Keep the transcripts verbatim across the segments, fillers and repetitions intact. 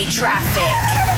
Traffic.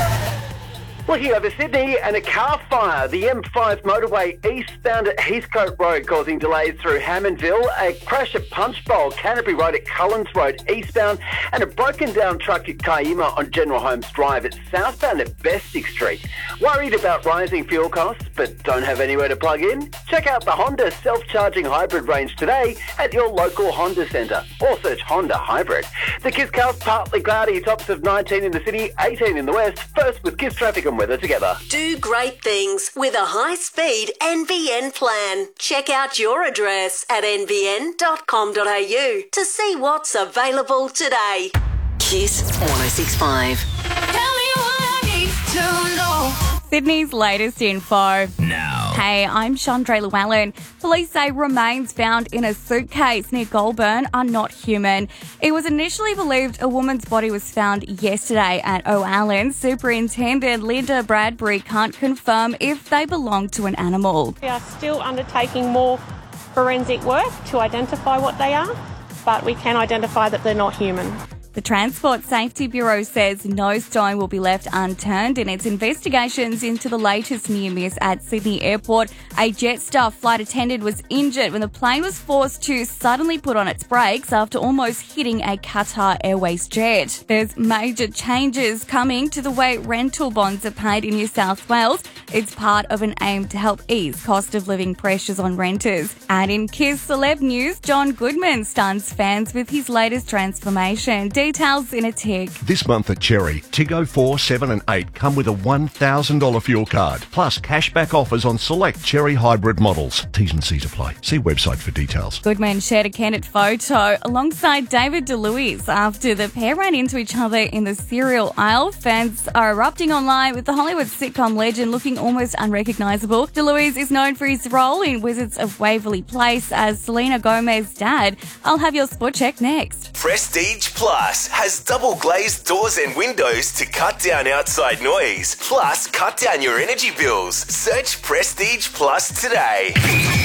Looking over Sydney, and a car fire. The M five motorway eastbound at Heathcote Road causing delays through Hammondville. A crash at Punchbowl, Canterbury Road at Cullens Road eastbound, and a broken down truck at Kiama on General Holmes Drive. It's southbound at Bestick Street. Worried about rising fuel costs but don't have anywhere to plug in? Check out the Honda self-charging hybrid range today at your local Honda centre, or search Honda Hybrid. The Kiss Cast partly cloudy, tops of nineteen in the city, eighteen in the west. First with Kiss Traffic and weather together. Do great things with a high-speed N V N plan. Check out your address at n v n dot com dot a u to see what's available today. Kiss one oh six point five. Tell me what I need to know. Sydney's latest info. Now. Hey, I'm Chandra Llewellyn. Police say remains found in a suitcase near Goulburn are not human. It was initially believed a woman's body was found yesterday at O'Allen. Superintendent Linda Bradbury can't confirm if they belong to an animal. We are still undertaking more forensic work to identify what they are, but we can identify that they're not human. The Transport Safety Bureau says no stone will be left unturned in its investigations into the latest near miss at Sydney Airport. A Jetstar flight attendant was injured when the plane was forced to suddenly put on its brakes after almost hitting a Qatar Airways jet. There's major changes coming to the way rental bonds are paid in New South Wales. It's part of an aim to help ease cost of living pressures on renters. And in Kiss Celeb News, John Goodman stuns fans with his latest transformation. Details in a tick. This month at Cherry, Tiggo four, seven and eight come with a one thousand dollars fuel card, plus cashback offers on select Cherry hybrid models. T's and C's apply. See website for details. Goodman shared a candid photo alongside David DeLuise after the pair ran into each other in the cereal aisle. Fans are erupting online with the Hollywood sitcom legend looking almost unrecognisable. DeLuise is known for his role in Wizards of Waverly Place as Selena Gomez's dad. I'll have your spot check next. Prestige Plus has double glazed doors and windows to cut down outside noise. Plus, cut down your energy bills. Search Prestige Plus today.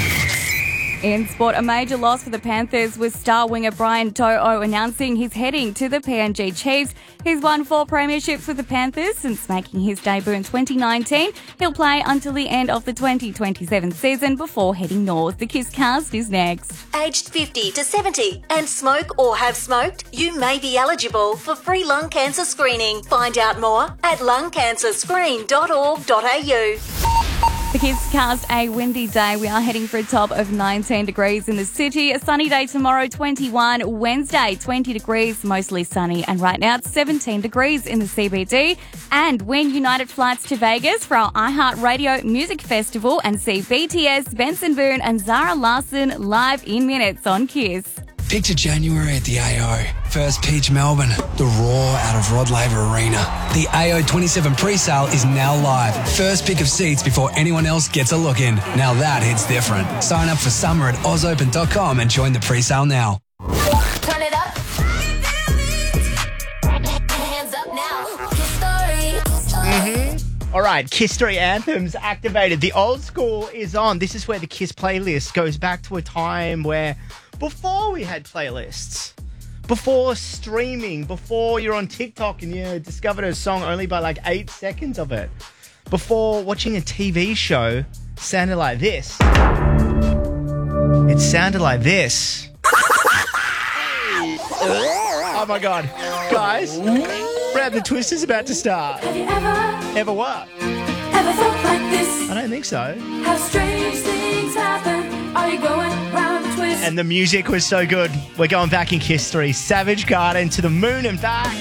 In sport, a major loss for the Panthers with star winger Brian To'o announcing he's heading to the P N G Chiefs. He's won four premierships with the Panthers since making his debut in twenty nineteen. He'll play until the end of the twenty twenty-seven season before heading north. The Kiss Cast is next. Aged fifty to seventy and smoke or have smoked, you may be eligible for free lung cancer screening. Find out more at lung cancer screen dot org dot a u. The Kiss Cast, a windy day. We are heading for a top of nineteen degrees in the city. A sunny day tomorrow, twenty-one. Wednesday, twenty degrees, mostly sunny. And right now, it's seventeen degrees in the C B D. And win United flights to Vegas for our iHeartRadio Music Festival and see B T S, Benson Boone and Zara Larsson live in minutes on Kiss. Picture January at the A O. First pitch Melbourne. The roar out of Rod Laver Arena. The A O twenty-seven pre-sale is now live. First pick of seats before anyone else gets a look in. Now that hits different. Sign up for summer at oz open dot com and join the pre-sale now. Turn it up. Hands up now. Kiss story. Mm-hmm. All right, Kiss Story Anthems activated. The old school is on. This is where the Kiss playlist goes back to a time where before we had playlists, before streaming, before you're on TikTok and you discovered a song only by like eight seconds of it, before watching a T V show sounded like this. It sounded like this. Oh my God. Guys, Brad the Twist is about to start. Have you ever, Ever what? ever felt like this? I don't think so. How strange things happen. Are you going round the twist? And the music was so good. We're going back in history. Savage Garden to the moon and back.